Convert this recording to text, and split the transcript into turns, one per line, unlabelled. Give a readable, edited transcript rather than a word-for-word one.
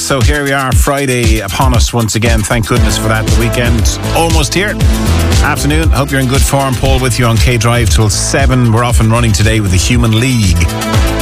So here we are, Friday upon us once again. Thank goodness for that. The weekend almost here. Afternoon. Hope you're in good form. Paul with you on K Drive till 7. We're off and running today with the Human League.